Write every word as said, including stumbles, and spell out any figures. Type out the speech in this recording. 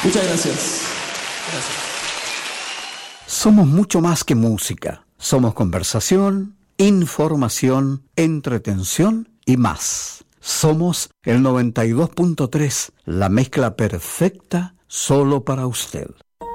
Muchas gracias. Gracias. Somos mucho más que música. Somos conversación, información, entretención y más. Somos el noventa y dos punto tres, la mezcla perfecta solo para usted.